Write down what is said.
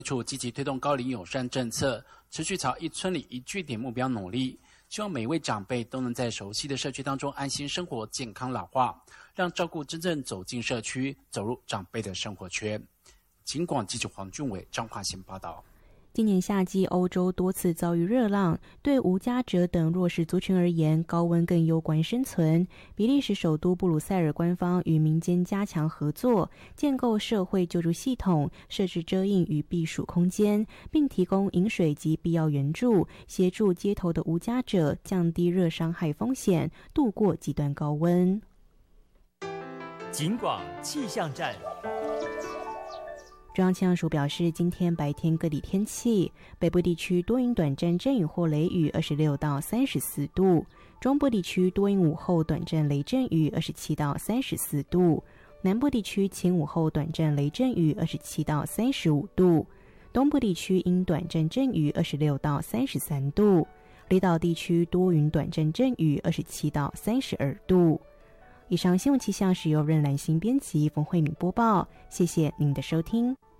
处积极推动高龄友善政策，持续朝一村里一据点目标努力，希望每位长辈都能在熟悉的社区当中安心生活、健康老化，让照顾真正走进社区，走入长辈的生活圈。警广记者黄俊伟、张华贤报道。 今年夏季，欧洲多次遭遇热浪，对无家者等弱势族群而言，高温更攸关生存。比利时首都布鲁塞尔官方与民间加强合作，建构社会救助系统，设置遮荫与避暑空间，并提供饮水及必要援助，协助街头的无家者降低热伤害风险，度过极端高温。 警广气象站。 中央气象署表示，今天白天各地天气，北部地区多云短暂阵雨或雷雨26到34度，中部地区多云午后短暂雷阵雨27到34度，南部地区晴午后短暂雷阵雨27到35度，东部地区阴短暂阵雨26到33度，离岛地区多云短暂阵雨27到32度。以上新闻气象是由任兰心编辑，冯慧敏播报，谢谢您的收听。